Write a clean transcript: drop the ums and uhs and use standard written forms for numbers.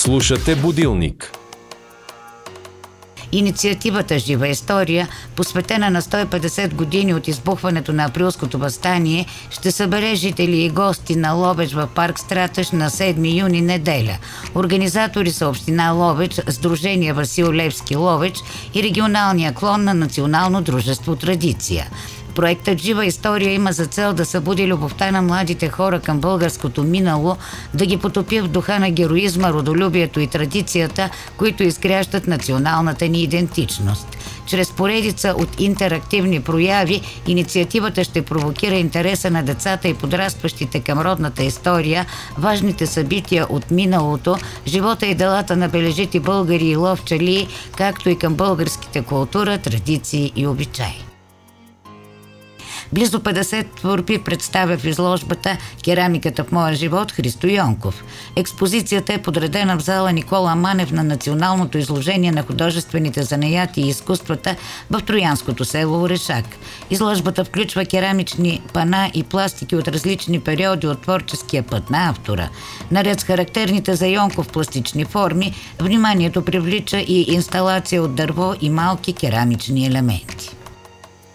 Слушате Будилник. Инициативата «Жива история», посветена на 150 години от избухването на Априлското въстание, ще събере жители и гости на Ловеч в парк Стратеж на 7 юни неделя. Организатори са община Ловеч, Сдружение Васил Левски Ловеч и регионалния клон на Национално дружество Традиция. Проектът «Жива история» има за цел да събуди любовта на младите хора към българското минало, да ги потопи в духа на героизма, родолюбието и традицията, които изграждат националната ни идентичност. Чрез поредица от интерактивни прояви, инициативата ще провокира интереса на децата и подрастващите към родната история, важните събития от миналото, живота и делата на бележити българи и ловчали, както и към българските култура, традиции и обичаи. Близо 50 творби представя в изложбата «Керамиката в моя живот» Христо Йонков. Експозицията е подредена в зала Никола Манев на Националното изложение на художествените занаяти и изкуствата в Троянското село Орешак. Изложбата включва керамични пана и пластики от различни периоди от творческия път на автора. Наред с характерните за Йонков пластични форми, вниманието привлича и инсталация от дърво и малки керамични елементи.